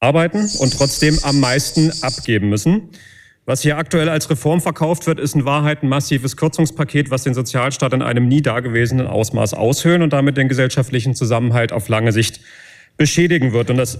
arbeiten und trotzdem am meisten abgeben müssen. Was hier aktuell als Reform verkauft wird, ist in Wahrheit ein massives Kürzungspaket, was den Sozialstaat in einem nie dagewesenen Ausmaß aushöhlen und damit den gesellschaftlichen Zusammenhalt auf lange Sicht beschädigen wird. Und das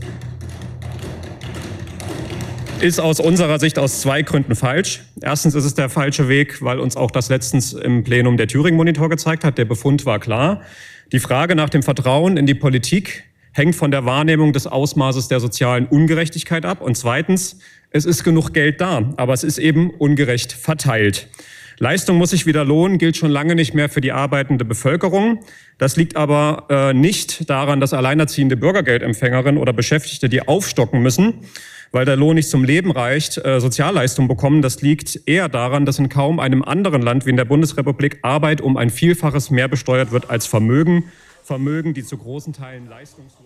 ist aus unserer Sicht aus zwei Gründen falsch. Erstens ist es der falsche Weg, weil uns auch das letztens im Plenum der Thüringen-Monitor gezeigt hat. Der Befund war klar. Die Frage nach dem Vertrauen in die Politik hängt von der Wahrnehmung des Ausmaßes der sozialen Ungerechtigkeit ab. Und zweitens, es ist genug Geld da, aber es ist eben ungerecht verteilt. Leistung muss sich wieder lohnen, gilt schon lange nicht mehr für die arbeitende Bevölkerung. Das liegt aber nicht daran, dass alleinerziehende Bürgergeldempfängerinnen oder Beschäftigte, die aufstocken müssen, weil der Lohn nicht zum Leben reicht, Sozialleistung bekommen. Das liegt eher daran, dass in kaum einem anderen Land wie in der Bundesrepublik Arbeit um ein Vielfaches mehr besteuert wird als Vermögen, die zu großen Teilen leistungslos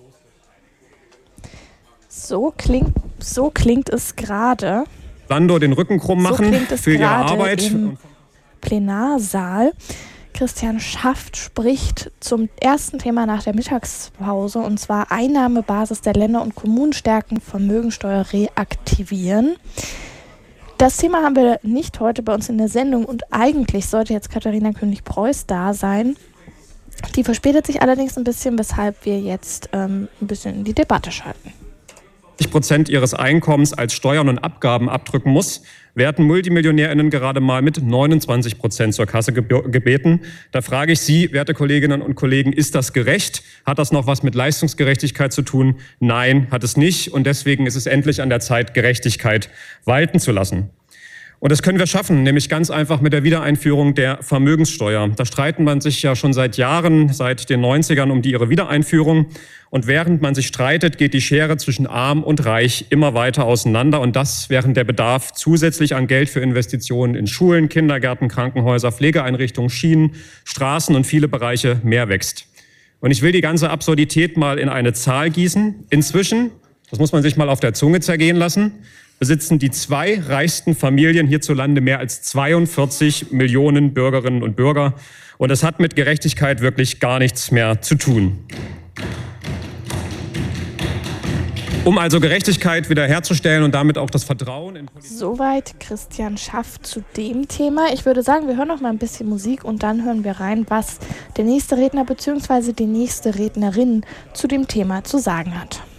sind. So klingt es gerade. Landor den Rücken krumm machen für ihre Arbeit. Im Plenarsaal. Christian Schaft spricht zum ersten Thema nach der Mittagspause, und zwar Einnahmebasis der Länder und Kommunen stärken, Vermögensteuer reaktivieren. Das Thema haben wir nicht heute bei uns in der Sendung und eigentlich sollte jetzt Katharina König-Preuß da sein. Die verspätet sich allerdings ein bisschen, weshalb wir jetzt ein bisschen in die Debatte schalten. 80% ihres Einkommens als Steuern und Abgaben abdrücken muss, werden MultimillionärInnen gerade mal mit 29% zur Kasse gebeten. Da frage ich Sie, werte Kolleginnen und Kollegen, ist das gerecht? Hat das noch was mit Leistungsgerechtigkeit zu tun? Nein, hat es nicht. Und deswegen ist es endlich an der Zeit, Gerechtigkeit walten zu lassen. Und das können wir schaffen, nämlich ganz einfach mit der Wiedereinführung der Vermögenssteuer. Da streiten man sich ja schon seit Jahren, seit den 90ern um ihre Wiedereinführung. Und während man sich streitet, geht die Schere zwischen Arm und Reich immer weiter auseinander. Und das, während der Bedarf zusätzlich an Geld für Investitionen in Schulen, Kindergärten, Krankenhäuser, Pflegeeinrichtungen, Schienen, Straßen und viele Bereiche mehr wächst. Und ich will die ganze Absurdität mal in eine Zahl gießen. Inzwischen, das muss man sich mal auf der Zunge zergehen lassen, besitzen die zwei reichsten Familien hierzulande mehr als 42 Millionen Bürgerinnen und Bürger. Und das hat mit Gerechtigkeit wirklich gar nichts mehr zu tun. Um also Gerechtigkeit wiederherzustellen und damit auch das Vertrauen in Politik. Soweit Christian Schaft zu dem Thema. Ich würde sagen, wir hören noch mal ein bisschen Musik und dann hören wir rein, was der nächste Redner bzw. die nächste Rednerin zu dem Thema zu sagen hat.